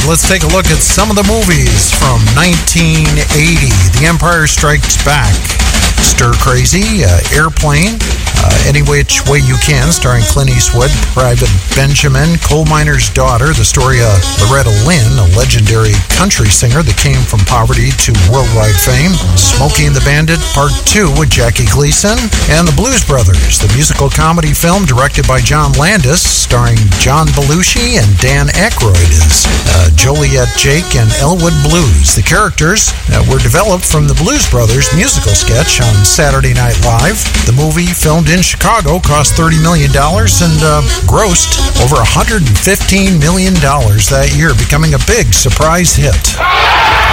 let's take a look at some of the movies from 1980. The Empire Strikes Back, Stir Crazy, Airplane, Any Which Way You Can, starring Clint Eastwood, Private Benjamin, Coal Miner's Daughter, the story of Loretta Lynn, a legendary country singer that came from poverty to worldwide fame, Smokey and the Bandit Part 2 with Jackie Gleason, and The Blues Brothers, the musical comedy film directed by John Landis, starring John Belushi and Dan Aykroyd as Joliet Jake and Elwood Blues. The characters were developed from the Blues Brothers musical sketch on Saturday Night Live. The movie, filmed in Chicago, cost $30 million and grossed over $115 million that year, becoming a big surprise hit.